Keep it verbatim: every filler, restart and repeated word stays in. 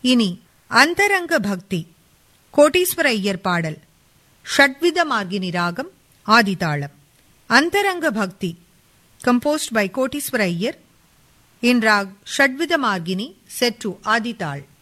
இனி அந்தரங்க பக்தி கோட்டீஸ்வர ஐயர் பாடல். ஷட்வித மார்கினி ராகம் ஆதிதாளம். அந்தரங்க பக்தி composed by Koteswara Iyer in rag ஷட்வித மார்கினி set to Aditala.